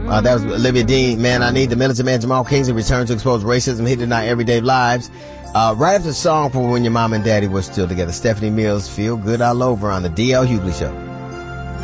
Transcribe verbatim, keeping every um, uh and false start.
Uh, that was Olivia Dean. Man, I Need, the Militant Man, Jamal Kingsley, return to expose racism, hitting in our everyday lives. Uh, right after the song for When Your Mom and Daddy Were Still Together. Stephanie Mills, Feel Good All Over on the D L Hughley Show.